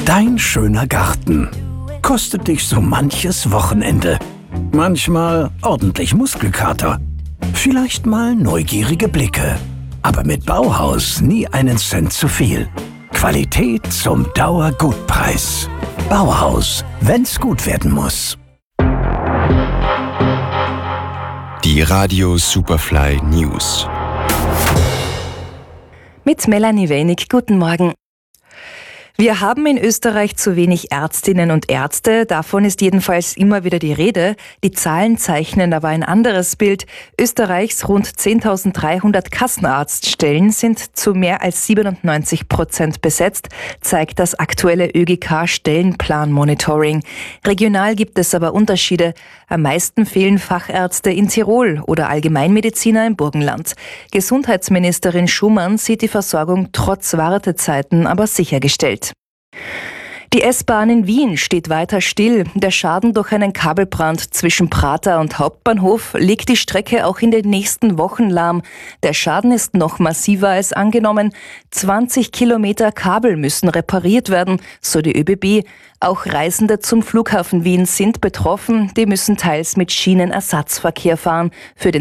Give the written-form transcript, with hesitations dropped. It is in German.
Dein schöner Garten kostet dich so manches Wochenende. Manchmal ordentlich Muskelkater. Vielleicht mal neugierige Blicke. Aber mit Bauhaus nie einen Cent zu viel. Qualität zum Dauergutpreis. Bauhaus, wenn's gut werden muss. Die Radio Superfly News. Mit Melanie Wenig, guten Morgen. Wir haben in Österreich zu wenig Ärztinnen und Ärzte, davon ist jedenfalls immer wieder die Rede. Die Zahlen zeichnen aber ein anderes Bild. Österreichs rund 10.300 Kassenarztstellen sind zu mehr als 97% besetzt, zeigt das aktuelle ÖGK-Stellenplan-Monitoring. Regional gibt es aber Unterschiede. Am meisten fehlen Fachärzte in Tirol oder Allgemeinmediziner im Burgenland. Gesundheitsministerin Schumann sieht die Versorgung trotz Wartezeiten aber sichergestellt. Die S-Bahn in Wien steht weiter still. Der Schaden durch einen Kabelbrand zwischen Prater und Hauptbahnhof legt die Strecke auch in den nächsten Wochen lahm. Der Schaden ist noch massiver als angenommen. 20 Kilometer Kabel müssen repariert werden, so die ÖBB. Auch Reisende zum Flughafen Wien sind betroffen. Die müssen teils mit Schienenersatzverkehr fahren. Für den